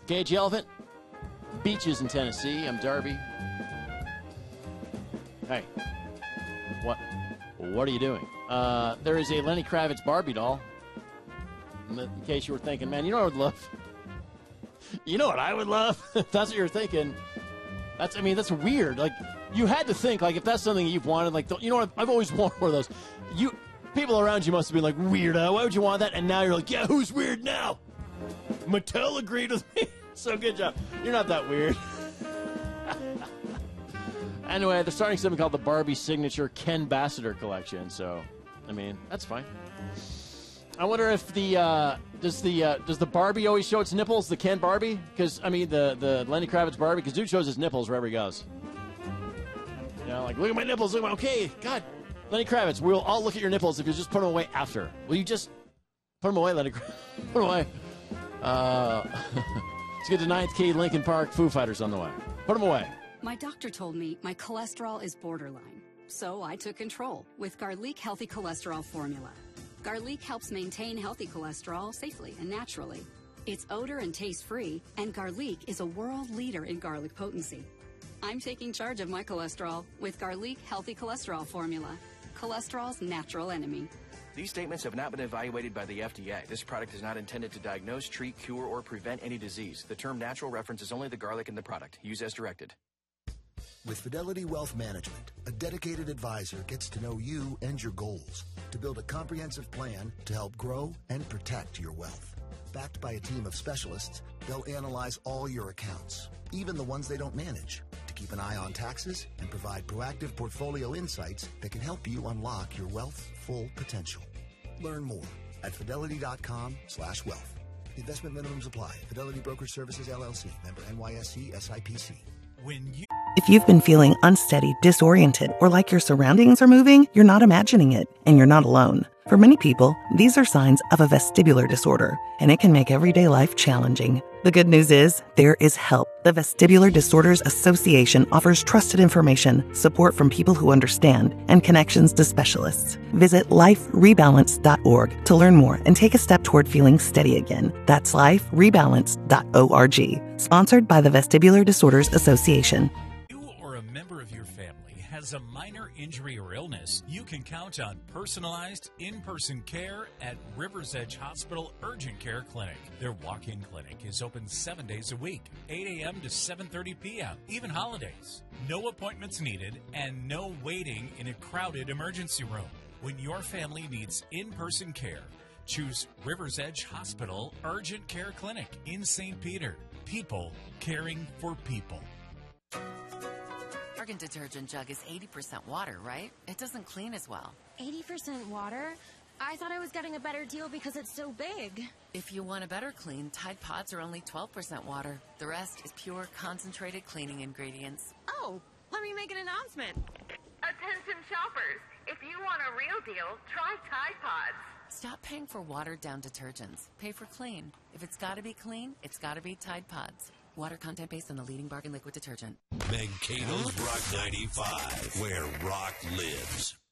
Cage Elephant, beaches in Tennessee. I'm Darby. Hey, what are you doing? There is a Lenny Kravitz Barbie doll. In case you were thinking, man, you know what I would love? You know what I would love? If that's what you're thinking. That's weird. Like, you had to think, like, if that's something you've wanted, like, you know what? I've always wanted one of those. People around you must have been like, weirdo, why would you want that? And now you're like, yeah, who's weird now? Mattel agreed with me. So good job. You're not that weird. Anyway, they're starting something called the Barbie Signature Ken Bassiter Collection. So, that's fine. I wonder if does the Barbie always show its nipples, the Ken Barbie? Because, the Lenny Kravitz Barbie, because dude shows his nipples wherever he goes. Like, look at my nipples, okay, God, Lenny Kravitz, we'll all look at your nipples if you just put them away after. Will you just put them away, Lenny Kravitz? Put them away. Let's get to 9th Key, Lincoln Park, Foo Fighters on the way. Put them away. My doctor told me my cholesterol is borderline, so I took control with Garlic Healthy Cholesterol Formula. Garlic helps maintain healthy cholesterol safely and naturally. It's odor and taste-free, and Garlic is a world leader in garlic potency. I'm taking charge of my cholesterol with Garlic Healthy Cholesterol Formula, cholesterol's natural enemy. These statements have not been evaluated by the FDA. This product is not intended to diagnose, treat, cure, or prevent any disease. The term natural references only the garlic in the product. Use as directed. With Fidelity Wealth Management, a dedicated advisor gets to know you and your goals to build a comprehensive plan to help grow and protect your wealth. Backed by a team of specialists, they'll analyze all your accounts, even the ones they don't manage, to keep an eye on taxes and provide proactive portfolio insights that can help you unlock your wealth's full potential. Learn more at fidelity.com/wealth. Investment minimums apply. Fidelity Brokerage Services, LLC. Member NYSE SIPC. If you've been feeling unsteady, disoriented, or like your surroundings are moving, you're not imagining it, and you're not alone. For many people, these are signs of a vestibular disorder, and it can make everyday life challenging. The good news is, there is help. The Vestibular Disorders Association offers trusted information, support from people who understand, and connections to specialists. Visit liferebalance.org to learn more and take a step toward feeling steady again. That's liferebalance.org. Sponsored by the Vestibular Disorders Association. Has a minor injury or illness, you can count on personalized, in-person care at Rivers Edge Hospital Urgent Care Clinic. Their walk-in clinic is open 7 days a week, 8 a.m. to 7:30 p.m., even holidays. No appointments needed and no waiting in a crowded emergency room. When your family needs in-person care, choose Rivers Edge Hospital Urgent Care Clinic in St. Peter. People caring for people. Argan detergent jug is 80% water, right? It doesn't clean as well. 80% water? I thought I was getting a better deal because it's so big. If you want a better clean, Tide Pods are only 12% water. The rest is pure, concentrated cleaning ingredients. Oh, let me make an announcement. Attention shoppers, if you want a real deal, try Tide Pods. Stop paying for watered-down detergents. Pay for clean. If it's got to be clean, it's got to be Tide Pods. Water content based on the leading bargain liquid detergent. Mankato's Rock 95, where rock lives.